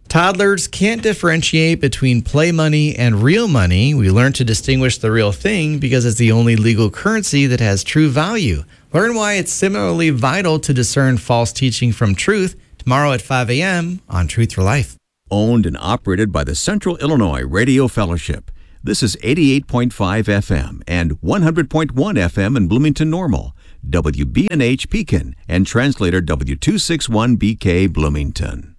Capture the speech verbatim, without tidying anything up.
Toddlers can't differentiate between play money and real money. We learn to distinguish the real thing because it's the only legal currency that has true value. Learn why it's similarly vital to discern false teaching from truth tomorrow at five a.m. on Truth for Life. Owned and operated by the Central Illinois Radio Fellowship. This is eighty-eight point five F M and one hundred point one F M in Bloomington Normal, W B N H Pekin, and translator W two sixty-one B K Bloomington.